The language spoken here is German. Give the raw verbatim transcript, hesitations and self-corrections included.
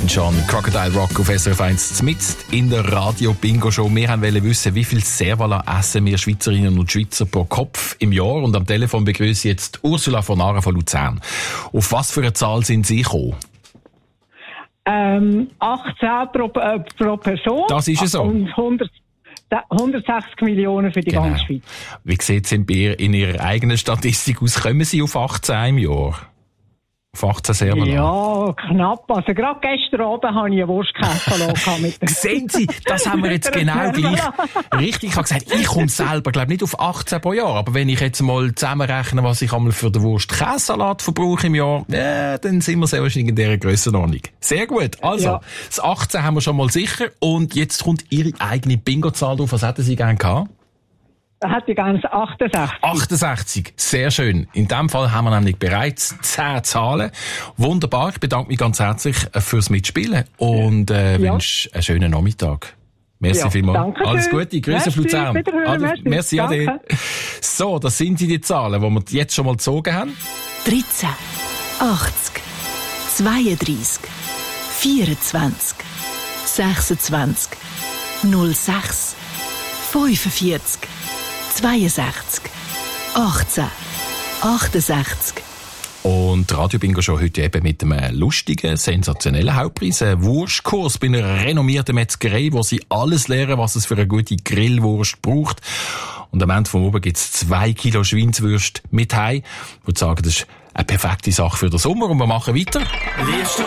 Elton John, Crocodile Rock auf S R F eins, mitten in der Radio-Bingo-Show. Wir wollten wissen, wie viel Servala essen wir Schweizerinnen und Schweizer pro Kopf im Jahr. Und am Telefon begrüße ich jetzt Ursula von Ara von Luzern. Auf was für eine Zahl sind Sie gekommen? Ähm, achtzehn pro, äh, pro Person. Das ist es so. Und hundert, hundertsechzig Millionen für die Genau. ganze Schweiz. Wie sieht es in Ihrer eigenen Statistik aus? Kommen Sie auf achtzehn im Jahr? Auf achtzehn Servala? Ja, knapp. Also gerade gestern Abend habe ich einen Wurstkäse mit der Sehen Sie, das haben wir jetzt genau gleich. Richtig, ich habe gesagt, ich komme selber, glaube nicht auf achtzehn pro Jahr. Aber wenn ich jetzt mal zusammenrechne, was ich einmal für den Wurst-Käsesalat verbrauche im Jahr, ja, dann sind wir sehr wahrscheinlich in dieser Grössenordnung. Sehr gut. Also, ja. Das achtzehn haben wir schon mal sicher. Und jetzt kommt Ihre eigene Bingo-Zahl drauf. Was hätten Sie gerne gehabt? Da hätte ich ganz achtundsechzig. achtundsechzig, sehr schön. In dem Fall haben wir nämlich bereits zehn Zahlen. Wunderbar, ich bedanke mich ganz herzlich fürs Mitspielen und äh, ja. wünsche einen schönen Nachmittag. Merci ja, vielmals. Danke Alles schön. Gute, Grüße auf Luzern. Ade, merci, merci ade. So, das sind die Zahlen, die wir jetzt schon mal gezogen haben. dreizehn, achtzig, zweiunddreissig, vierundzwanzig, sechsundzwanzig, null sechs, fünfundvierzig, zweiundsechzig, achtzehn, achtundsechzig. Und Radio Bingo schon heute eben mit einem lustigen, sensationellen Hauptpreis. Ein Wurstkurs bei einer renommierten Metzgerei, wo Sie alles lernen, was es für eine gute Grillwurst braucht. Und am Ende vom Oben gibt es zwei Kilo Schweinswürste mit heim. Ich würde sagen, das ist eine perfekte Sache für den Sommer. Und wir machen weiter. Liebst du